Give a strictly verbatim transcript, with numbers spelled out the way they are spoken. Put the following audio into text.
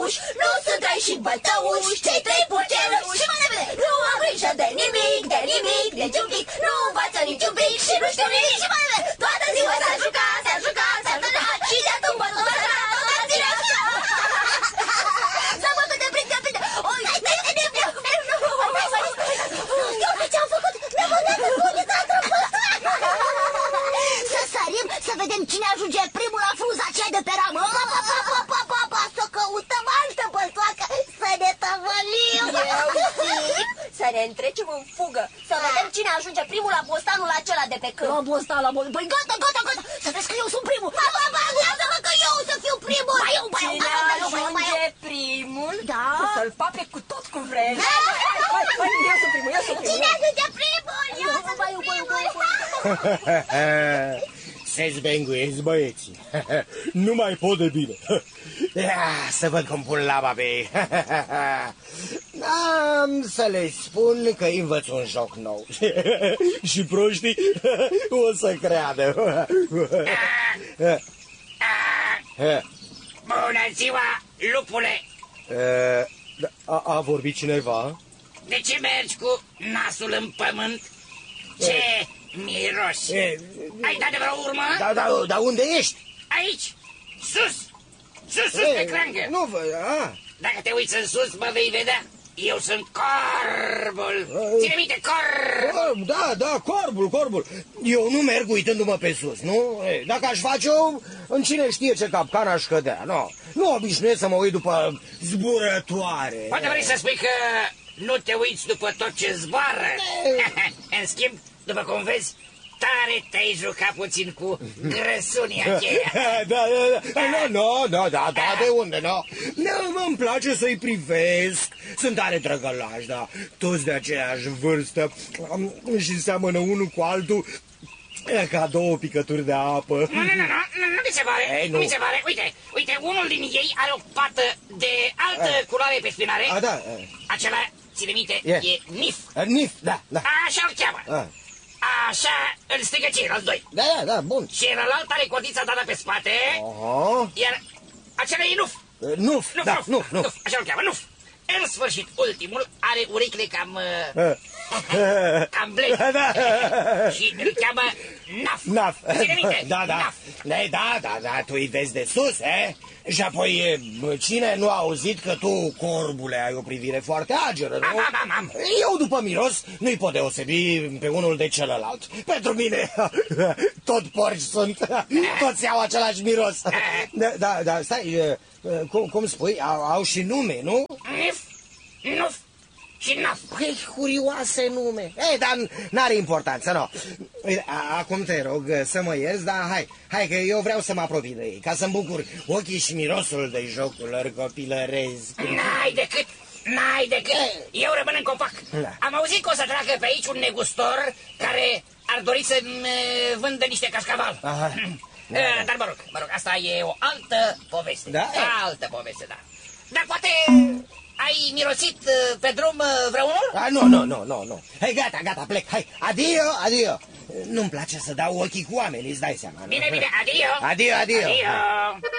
puși, nu sunt trei și bătăuși, cei trei purceluși. Și mai repede, nu am grijă de nimic, de nimic, de niciun pic, nu învață niciun pic și nu știu nimic. Și mai repede, toată ziua s-a jucat, s-a jucat, s-a jucat și de atunci tot s-a jucat, toată ziua. S-a bătut de prinde, prinde. Oi, uite ce-am făcut, ne-a băgat de bunița Să sărim, să vedem cine ajunge primul la frunza aceea de pe ramă. Pa, pa, pa, pa, pa, pa, pa, să căutăm altă băltoacă, să ne tăvălim. Eu zic să ne întrecem în fugă, să vedem cine ajunge primul la bostanul acela de pe câmp. La bostan, la bostan, păi gata, gata, gata, să vezi că eu sunt primul. Pa, pa, pa, lasă-mă că eu să fiu primul. Ba eu, ba eu, cine ajunge primul, da? o să-l pape cu tot cu vreme. Hai, hai, eu sunt primul, eu sunt primul. Cine ajunge primul? Eu sunt primul. Se zbenguiesc băieții. Nu mai pot de bine. Ia, să văd cum pun laba pe ei. Am să le spun că învăț un joc nou. Și proștii o să creadă. Bună ziua, lupule! A, a vorbit cineva? De ce mergi cu nasul în pământ? Ce miros! E, Ai dat de vreo urmă? Da, da, dar unde ești? Aici, sus! Sus, sus, E, pe crangă! Nu vă... A. Dacă te uiți în sus, mă vei vedea. Eu sunt corbul. Ține minte, corb! Da, da, corbul, corbul. Eu nu merg uitându-mă pe sus, nu? E, dacă aș face-o, în cine știe ce capcan aș cădea, nu? Nu obișnuiesc să mă uit după zburătoare. Poate vrei să spui că nu te uiți după tot ce zboară? În schimb, după cum vezi, tare te-ai jucat puțin cu grăsunii aceia. Da, da, da, nu, nu, nu, da, da, de unde, nu? Nu, îmi place să-i privesc, sunt tare drăgălași, da, toți de aceeași vârstă și seamănă unul cu altul ca două picături de apă. Nu, nu, nu, nu, nu mi se pare, Ei, nu nu mi se pare, uite, uite, unul din ei are o pată de altă culoare pe spinare. A, da. Acela, ține minte, E. e Nif. Nif, da, da. Așa-l cheamă. A. Așa îl strigă ceilalți doi. Da, da, da, bun. Și celălalt are codița dată pe spate, Aha. iar acela e Nuf. Nuf, Nuf, da, Nuf, Nuf, Nuf. Nuf, așa-l cheamă, Nuf. În sfârșit, ultimul are urechile cam... Uh. cam blei. Da. Și îl cheamă Naf. Naf. Ține minte, Da, da. Naf. Da, da, da, tu îi vezi de sus, eh? Și apoi, cine nu a auzit că tu, corbule, ai o privire foarte ageră, nu? Am, am, am, am. Eu, după miros, nu-i pot deosebi pe unul de celălalt. Pentru mine, tot porci sunt, toți au același miros. Da, da, da, stai, cum, cum spui, au, au și nume, nu? Nif, Nuf și Naf. Păi, curioase nume. Ei, dar n-are importanță, nu. Acum te rog să mă ierți, dar hai, hai că eu vreau să mă apropii de ei, ca să-mi bucur ochii și mirosul de jocul lor copilăresc. N-ai decât, n-ai decât. Eu rămân în copac. Da. Am auzit că o să treacă pe aici un negustor care ar dori să-mi vândă niște cascaval. Aha. Da, da. Dar mă rog, mă rog, asta e o altă poveste. Da? Altă poveste, da. Dar poate... Ai mirosit pe drum vreunul? A, nu, nu, nu, nu, nu. Hai, gata, gata, plec, hai, adio, adio. Nu-mi place să dau ochii cu oamenii, îți dai seama, nu? Bine, bine, adio. Adio, adio. Adio.